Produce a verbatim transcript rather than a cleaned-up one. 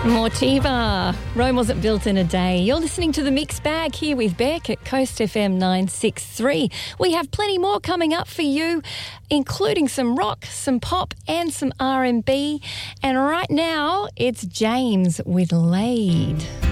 Mortiva. Rome wasn't built in a day. You're listening to The Mixed Bag here with Beck at Coast F M nine six three. We have plenty more coming up for you, including some rock, some pop and some R and B. And right now, it's James with Laid.